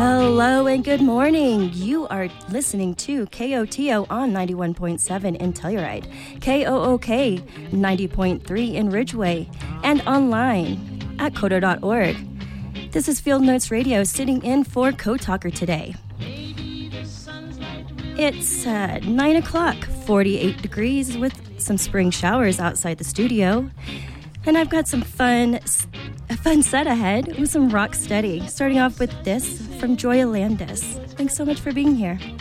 Hello and good morning. You are listening to KOTO on 91.7 in Telluride, KOOK 90.3 in Ridgeway, and online at KOTO.org. This is Field Notes Radio sitting in for Co-Talker today. It's 9 o'clock, 48 degrees with some spring showers outside the studio. And I've got a fun set ahead with some rock steady. Starting off with this from Joya Landis. Thanks so much for being here.